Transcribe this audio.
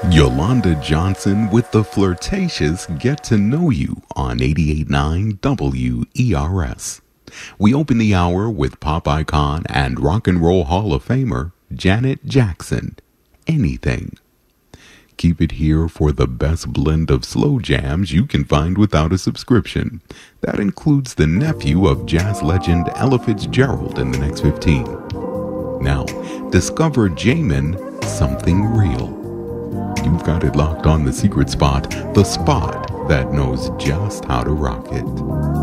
Yolanda Johnson with the flirtatious Get to Know You on 88.9 WERS. We open the hour with pop icon and rock and roll Hall of Famer Janet Jackson. Anything. Keep it here for the best blend of slow jams you can find without a subscription. That includes the nephew of jazz legend Ella Fitzgerald in the next 15. Now, discover Jamin Something Real. You've got it locked on the secret spot, the spot that knows just how to rock it.